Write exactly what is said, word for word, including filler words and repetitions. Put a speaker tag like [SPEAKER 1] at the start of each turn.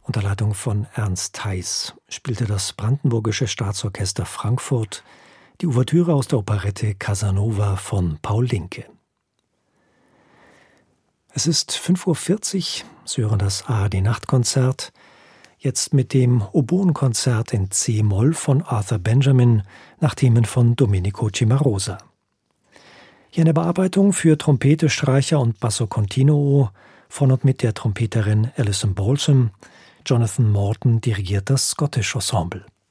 [SPEAKER 1] Unter Leitung von Ernst Theis spielte das Brandenburgische Staatsorchester Frankfurt die Ouvertüre aus der Operette Casanova von Paul Linke. Es ist fünf Uhr vierzig, Sie hören das A R D-Nachtkonzert, jetzt mit dem Oboenkonzert in C-Moll von Arthur Benjamin nach Themen von Domenico Cimarosa. Hier eine Bearbeitung für Trompete, Streicher und Basso Continuo von und mit der Trompeterin Alison Balsam. Jonathan Morton dirigiert das Scottish Ensemble.